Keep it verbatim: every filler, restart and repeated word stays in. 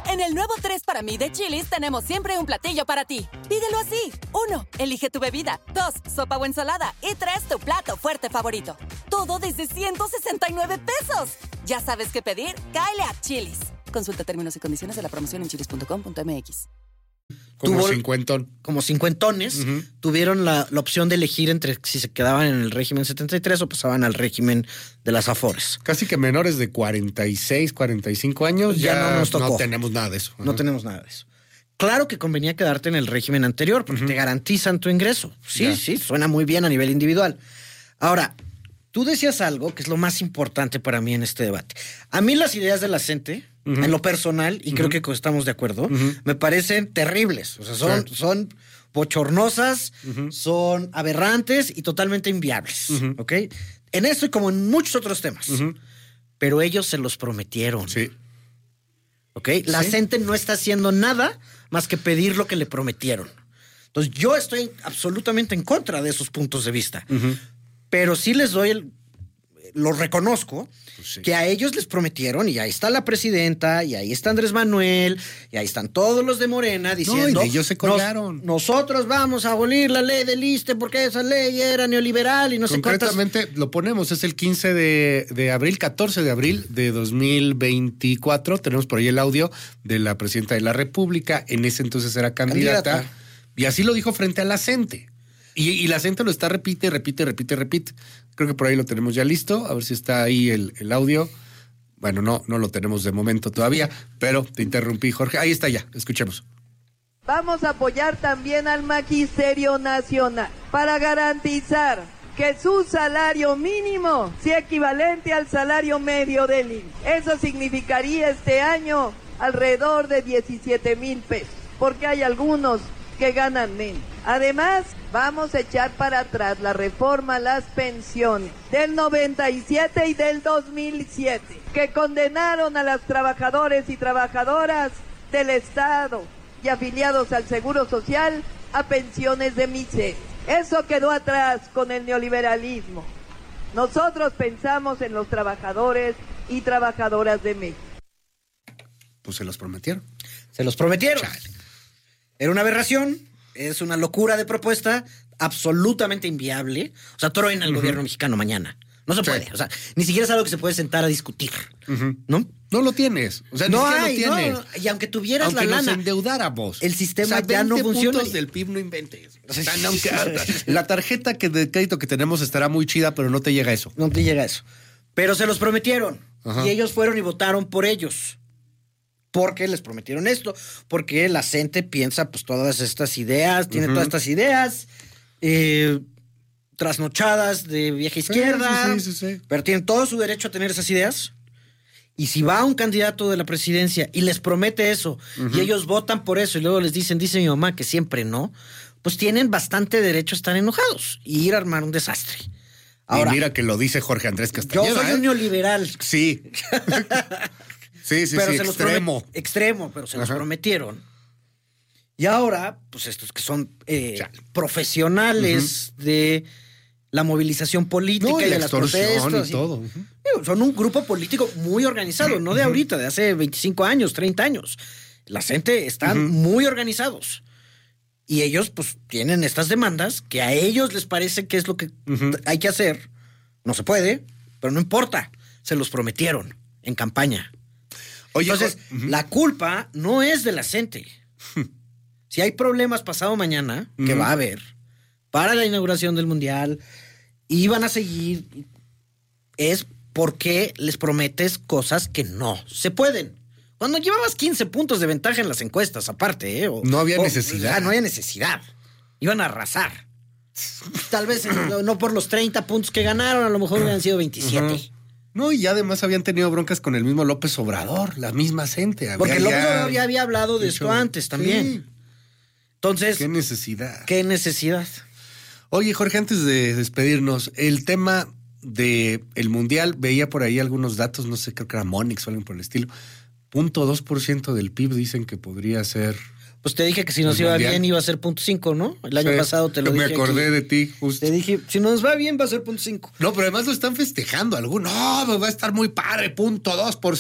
En el nuevo tres para mí de Chili's tenemos siempre un platillo para ti. Pídelo así. Uno, elige tu bebida. Dos, sopa o ensalada. Y tres, tu plato fuerte favorito. Todo desde ciento sesenta y nueve pesos. ¿Ya sabes qué pedir? Cáele a Chili's. Consulta términos y condiciones de la promoción en chilis punto com punto m x. Como cincuentón. Como cincuentones, uh-huh. tuvieron la, la opción de elegir entre si se quedaban en el régimen setenta y tres o pasaban al régimen de las Afores. Casi que menores de cuarenta y seis, cuarenta y cinco años ya, ya no nos tocó. No tenemos nada de eso. Uh-huh. No tenemos nada de eso. Claro que convenía quedarte en el régimen anterior porque uh-huh. te garantizan tu ingreso. Sí, ya. sí, suena muy bien a nivel individual. Ahora, tú decías algo que es lo más importante para mí en este debate. A mí las ideas de la gente... Uh-huh. En lo personal, y uh-huh. creo que estamos de acuerdo, uh-huh. me parecen terribles. O sea, son, sí. son bochornosas, uh-huh. son aberrantes y totalmente inviables. Uh-huh. ¿Ok? En esto y como en muchos otros temas. Uh-huh. Pero ellos se los prometieron. Sí. ¿Ok? La sí. gente no está haciendo nada más que pedir lo que le prometieron. Entonces, yo estoy absolutamente en contra de esos puntos de vista. Uh-huh. Pero sí les doy el... Lo reconozco, pues sí. que a ellos les prometieron, y ahí está la presidenta, y ahí está Andrés Manuel, y ahí están todos los de Morena diciendo... No, y ellos se colgaron. Nos, nosotros vamos a abolir la ley del ISSSTE porque esa ley era neoliberal y no sé cuántas... Concretamente, lo ponemos, es el quince de abril, catorce de abril de dos mil veinticuatro. Tenemos por ahí el audio de la presidenta de la República. En ese entonces era candidata. candidata. Y así lo dijo frente a la gente. Y, y la gente lo está repite, repite, repite, repite. Creo que por ahí lo tenemos ya listo. A ver si está ahí el, el audio. Bueno, no, no lo tenemos de momento todavía, pero te interrumpí, Jorge. Ahí está ya, escuchemos. Vamos a apoyar también al Magisterio Nacional para garantizar que su salario mínimo sea equivalente al salario medio del I M S S. Eso significaría este año alrededor de diecisiete mil pesos, porque hay algunos que ganan menos. Además, vamos a echar para atrás la reforma a las pensiones del noventa y siete y del dos mil siete, que condenaron a los trabajadores y trabajadoras del Estado y afiliados al Seguro Social a pensiones de miseria. Eso quedó atrás con el neoliberalismo. Nosotros pensamos en los trabajadores y trabajadoras de México. Pues se los prometieron. Se los prometieron. Chale. Era una aberración, es una locura de propuesta, absolutamente inviable. O sea, truena el uh-huh. gobierno mexicano mañana. No se sí. puede. O sea, ni siquiera es algo que se puede sentar a discutir. Uh-huh. ¿No? No lo tienes. O sea, no ni hay, lo tienes. No, y aunque tuvieras aunque la nos lana, endeudáramos. El sistema o sea, ya no funciona. puntos del P I B no inventes. O sea, aunque, la tarjeta que de crédito que tenemos estará muy chida, pero no te llega eso. No te llega eso. Pero se los prometieron. Uh-huh. Y ellos fueron y votaron por ellos. Porque les prometieron esto, porque la gente piensa pues todas estas ideas, tiene uh-huh. todas estas ideas eh, trasnochadas de vieja izquierda, sí, sí, sí, sí. pero tienen todo su derecho a tener esas ideas. Y si va un candidato de la presidencia y les promete eso, uh-huh. y ellos votan por eso y luego les dicen, dice mi mamá que siempre no, pues tienen bastante derecho a estar enojados y ir a armar un desastre. Ahora, y mira que lo dice Jorge Andrés Castañeda. Yo soy ¿eh? un neoliberal. Sí. Sí, sí, pero sí, se extremo. Los promet- extremo, pero se Ajá. los prometieron. Y ahora, pues estos que son eh, profesionales uh-huh. de la movilización política no, y, y la de las protestas. Y todo. Uh-huh. Son un grupo político muy organizado, no de ahorita, de hace veinticinco años, treinta años. La gente están uh-huh. muy organizados. Y ellos, pues, tienen estas demandas que a ellos les parece que es lo que uh-huh. hay que hacer. No se puede, pero no importa. Se los prometieron en campaña. Oye, Entonces, uh-huh. la culpa no es de la gente. Si hay problemas pasado mañana, uh-huh. que va a haber, para la inauguración del Mundial, y van a seguir, es porque les prometes cosas que no se pueden. Cuando llevabas quince puntos de ventaja en las encuestas, aparte, ¿eh? O, no había o, necesidad. Ah, no había necesidad. Iban a arrasar. Tal vez no, no por los treinta puntos que ganaron, a lo mejor hubieran sido veintisiete. Uh-huh. No, y además habían tenido broncas con el mismo López Obrador, la misma gente. Había Porque López ya Obrador ya había hablado de hecho, esto antes también. Sí. Entonces... ¿Qué necesidad? ¿Qué necesidad? Oye, Jorge, antes de despedirnos, el tema del Mundial, veía por ahí algunos datos, no sé, creo que era Monix o algo por el estilo. cero punto dos por ciento del P I B dicen que podría ser... Pues te dije que si nos iba mundial. bien iba a ser punto cinco, ¿no? El año sí, pasado te lo me dije. Me acordé aquí. de ti, justo. Te dije, si nos va bien va a ser punto cinco. No, pero además lo están festejando algunos. No, va a estar muy padre, punto dos por